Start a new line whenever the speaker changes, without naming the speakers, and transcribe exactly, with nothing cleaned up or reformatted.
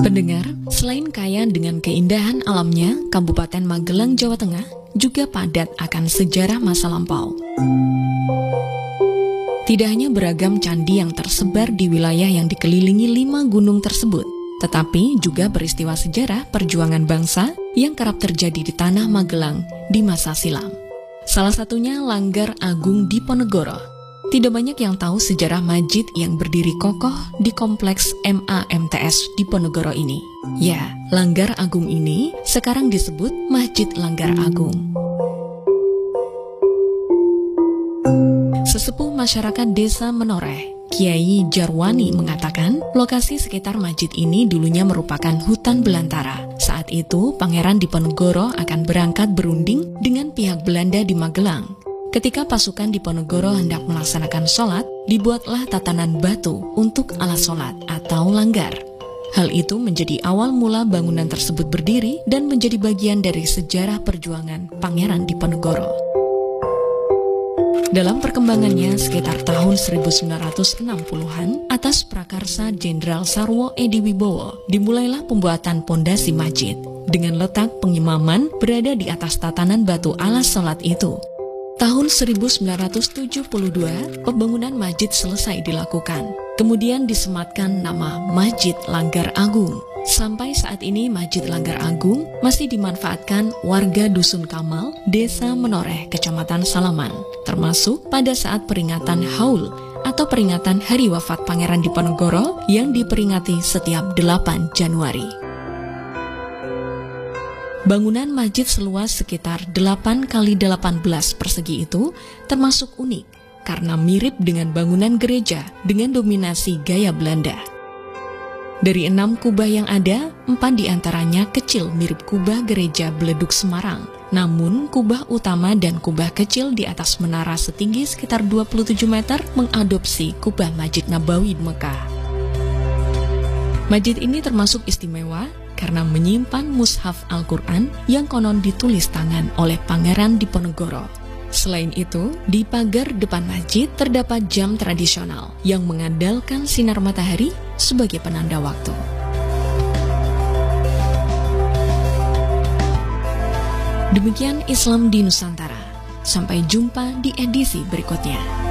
Pendengar, selain kaya dengan keindahan alamnya, Kabupaten Magelang, Jawa Tengah juga padat akan sejarah masa lampau. Tidak hanya beragam candi yang tersebar di wilayah yang dikelilingi lima gunung tersebut, tetapi juga peristiwa sejarah perjuangan bangsa yang kerap terjadi di tanah Magelang di masa silam. Salah satunya Langgar Agung Diponegoro. Tidak banyak yang tahu sejarah masjid yang berdiri kokoh di kompleks M A M T S Diponegoro ini. Ya, Langgar Agung ini sekarang disebut Masjid Langgar Agung. Sesepuh masyarakat desa Menoreh, Kiai Jarwani mengatakan, lokasi sekitar masjid ini dulunya merupakan hutan belantara. Saat itu, Pangeran Diponegoro akan berangkat berunding dengan pihak Belanda di Magelang. Ketika pasukan Diponegoro hendak melaksanakan sholat, dibuatlah tatanan batu untuk alas sholat atau langgar. Hal itu menjadi awal mula bangunan tersebut berdiri dan menjadi bagian dari sejarah perjuangan Pangeran Diponegoro. Dalam perkembangannya sekitar tahun seribu sembilan ratus enam puluhan, atas prakarsa Jenderal Sarwo Edi Wibowo, dimulailah pembuatan pondasi masjid, dengan letak pengimaman berada di atas tatanan batu alas sholat itu. Tahun seribu sembilan ratus tujuh puluh dua, pembangunan masjid selesai dilakukan. Kemudian disematkan nama Masjid Langgar Agung. Sampai saat ini Masjid Langgar Agung masih dimanfaatkan warga Dusun Kamal, Desa Menoreh, Kecamatan Salaman, termasuk pada saat peringatan Haul atau peringatan Hari Wafat Pangeran Diponegoro yang diperingati setiap delapan Januari. Bangunan masjid seluas sekitar delapan kali delapan belas persegi itu termasuk unik karena mirip dengan bangunan gereja dengan dominasi gaya Belanda. Dari enam kubah yang ada, empat diantaranya kecil mirip kubah gereja Beleduk Semarang. Namun kubah utama dan kubah kecil di atas menara setinggi sekitar dua puluh tujuh meter mengadopsi kubah Masjid Nabawi di Mekah. Masjid ini termasuk istimewa karena menyimpan mushaf Al-Quran yang konon ditulis tangan oleh Pangeran Diponegoro. Selain itu, di pagar depan masjid terdapat jam tradisional yang mengandalkan sinar matahari sebagai penanda waktu. Demikian Islam di Nusantara. Sampai jumpa di edisi berikutnya.